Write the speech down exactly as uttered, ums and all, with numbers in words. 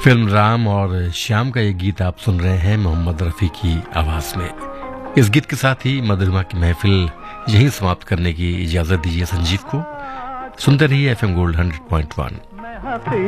Film Ram और श्याम का ये गीत आप सुन रहे हैं मोहम्मद रफ़ी की आवाज में। इस गीत के साथ ही मधुरिमा की महफिल यहीं समाप्त करने की इजाजत दीजिए संजीव को। सुनते रहिए F M gold hundred point one.